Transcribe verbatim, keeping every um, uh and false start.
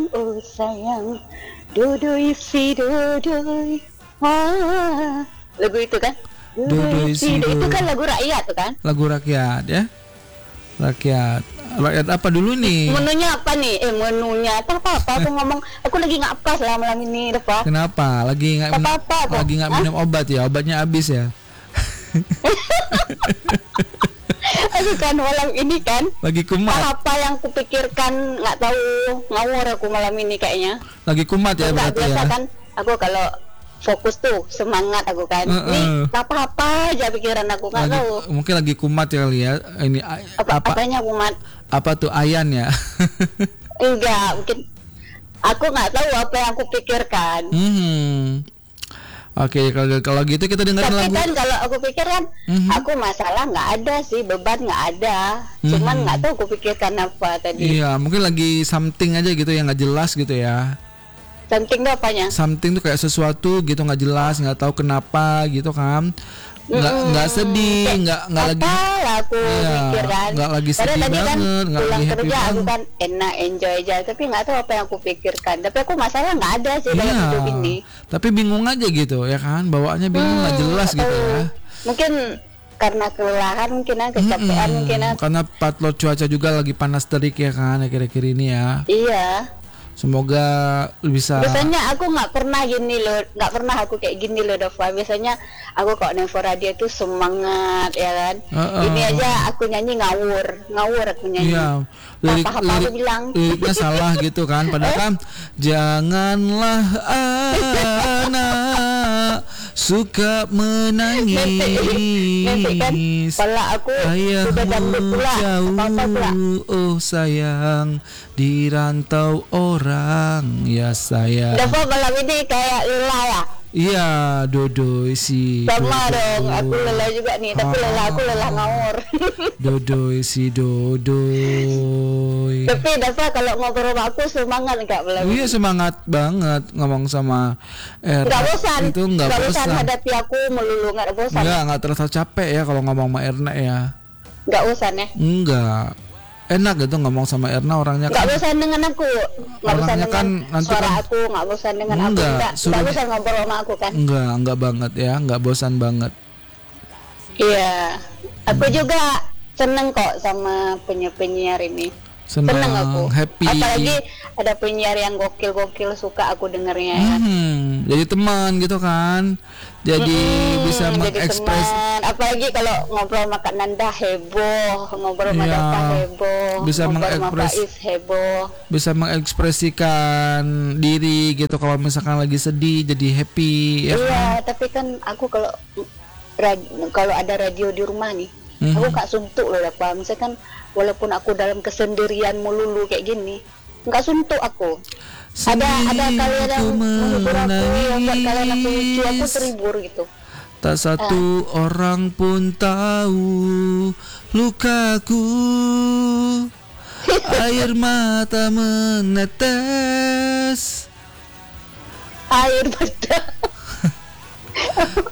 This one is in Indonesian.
oh sayang, dudui si dudui. Ah, lagu itu kan? Dudui si Itu dudui. kan lagu rakyat tuh kan? Lagu rakyat ya. Rakyat. Rakyat apa dulu nih? Menunya apa nih? Eh menunya apa apa, apa aku ngomong, aku lagi nggak apa selama malam ini, apa? Kenapa? Lagi nggak Apa apa? lagi nggak minum obat ya? Obatnya habis ya? Aku kan malam ini kan. Lagi kumat. Apa yang kupikirkan nggak tahu, ngawur aku malam ini kayaknya. Lagi kumat ya Nggak berarti biasa ya. kan? Aku kalau fokus tuh semangat aku kan. Uh-uh. Nih apa-apa aja pikiran aku nggak Lagi, tahu. mungkin lagi kumat ya kali ya. Ini Apa, apa? apanya kumat? Apa tuh ayan ya? Enggak, mungkin aku nggak tahu apa yang aku pikirkan. Hmm. Oke, kalau kalau gitu kita dengerin Tapi lagu. kan kalau aku pikir kan, Mhm. aku masalah nggak ada sih, beban nggak ada. Cuman Mhm. nggak tahu aku pikirkan apa tadi. Iya, mungkin lagi something aja gitu yang nggak jelas gitu ya. Something tuh apanya? Something tuh kayak sesuatu gitu nggak jelas, nggak tahu kenapa gitu kan. Nggak Mm-mm. nggak sedih, Kayak nggak nggak lagi. apalah aku Iya, pikir kan. nggak lagi Padahal sedih tadi kan banget, nggak pulang lagi happy kerja aku banget. kan enak enjoy aja, tapi nggak tahu apa yang aku pikirkan. Tapi aku masalah nggak ada sih dalam Iya. hidup ini. Tapi bingung aja gitu ya kan, bawaannya bingung nggak Hmm, jelas nggak gitu tahu. ya. Mungkin karena kelelahan, mungkin ah, kecapean, Mm-mm. mungkin ah. Karena patlot cuaca juga lagi panas terik ya kan akhir-akhir ini ya. Iya. Semoga bisa. Biasanya aku nggak pernah gini loh, nggak pernah aku kayak gini loh, Dova. Biasanya aku kalau nelfon radio tuh semangat ya kan. Uh-uh. Ini aja aku nyanyi ngawur, ngawur aku nyanyi. Iya, lirik, Apa-apa aku lirik, bilang. liriknya salah gitu kan. Padahal kan janganlah anak suka menangis. Nanti kan pala aku sudah dangdut Ayahmu pula, apa-apa pula. jauh, oh sayang, di rantau orang, ya sayang. Dava malam ini kayak lelah ya. Iya, Dodoy si Sama Dodoy. dong, aku lelah juga nih, tapi Ah. lelah aku lelah ngawur. Dodoy si Dodoy. Tapi Dava kalau ngobrol sama aku semangat nggak malam Iya ini? semangat banget ngomong sama Era. Nggak bosan, Itu nggak nggak bosan. bosan hadapi aku melulu, nggak bosan, Nggak nggak terasa capek ya kalau ngomong sama Erna ya. nggak bosan ya. Enggak. Enak gitu ngomong sama Erna, orangnya Nggak kan. bosan dengan aku, nggak bosan Orangnya dengan kan nanti suara kan- aku, nggak bosan dengan aku, Enggak, nggak, suruh nggak di- bosan ngobrol sama aku kan. Enggak, enggak banget ya, enggak bosan banget. Iya, aku juga seneng kok sama penyiar-penyiar ini. Senang, Seneng aku. happy. Apalagi ada penyiar yang gokil-gokil, suka aku dengernya ya. Hmm, jadi teman gitu kan. Jadi Mm-mm, bisa jadi mengekspres. teman. Apalagi kalau ngobrol sama Kak Nanda heboh, ngobrol sama Iya, Dava heboh, bisa ngobrol sama mengekspres- Faiz heboh. Bisa mengekspresikan diri gitu kalau misalkan lagi sedih jadi happy ya kan. Iya, tapi kan aku kalau rad- kalau ada radio di rumah nih, Mhm. aku nggak suntuk loh, Dava. Misalkan walaupun aku dalam kesendirian melulu kayak gini, nggak suntuk aku. Ada ada kalian yang menghibur aku, yang buat kalian aku lucu, aku terhibur gitu. Tak satu orang pun tahu lukaku, air mata menetes. Air mata.